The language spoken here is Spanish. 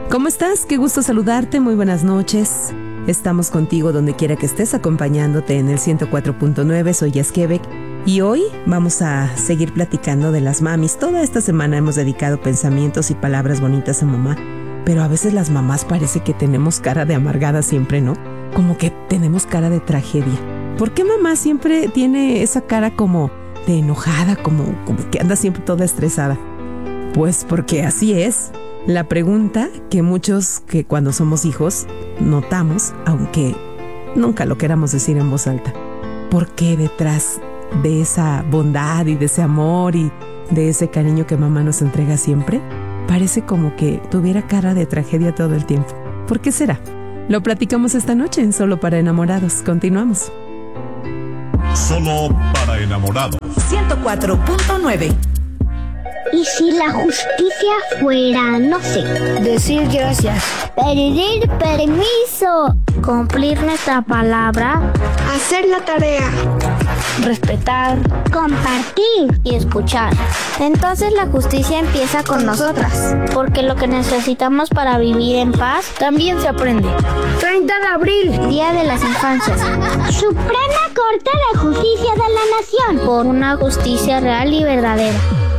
¿Cómo estás? Qué gusto saludarte, muy buenas noches. Estamos contigo donde quiera que estés, acompañándote en el 104.9, soy Jess Quebec. Y hoy vamos a seguir platicando de las mamis. Toda esta semana hemos dedicado pensamientos y palabras bonitas a mamá, pero a veces las mamás parece que tenemos cara de amargada siempre, ¿no? Como que tenemos cara de tragedia. ¿Por qué mamá siempre tiene esa cara como de enojada, como que anda siempre toda estresada? Pues porque así es. La pregunta que muchos que cuando somos hijos notamos, aunque nunca lo queramos decir en voz alta. ¿Por qué detrás de esa bondad y de ese amor y de ese cariño que mamá nos entrega siempre, parece como que tuviera cara de tragedia todo el tiempo? ¿Por qué será? Lo platicamos esta noche en Solo para Enamorados. Continuamos. Solo para Enamorados. 104.9. ¿Y si la justicia fuera, no sé, decir gracias, pedir permiso, cumplir nuestra palabra, hacer la tarea, respetar, compartir y escuchar? Entonces la justicia empieza con nosotras, porque lo que necesitamos para vivir en paz también se aprende. 30 de abril, Día de las Infancias. Suprema Corte de Justicia de la Nación, por una justicia real y verdadera.